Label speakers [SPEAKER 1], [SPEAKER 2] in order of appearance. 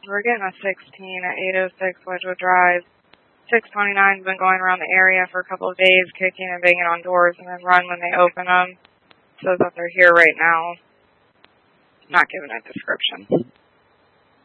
[SPEAKER 1] We're getting a 16 at 806 Wedgewood Drive. 629's been going around the area for a couple of days, kicking and banging on doors, and then run when they open them. Says that they're here right now. Not giving a description.